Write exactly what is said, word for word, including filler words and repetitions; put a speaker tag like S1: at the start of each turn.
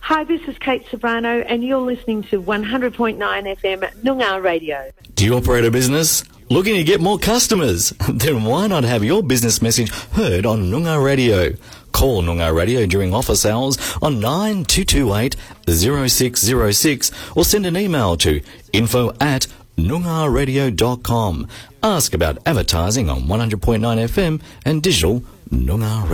S1: Hi, this is Kate Sobrano, and you're listening to one hundred point nine F M Noongar Radio.
S2: Do you operate a business? Looking to get more customers? Then why not have your business message heard on Noongar Radio? Call Noongar Radio during office hours on nine two two eight, zero six zero six or send an email to info at noongar radio dot com. Ask about advertising on one hundred point nine F M and digital Noongar Radio.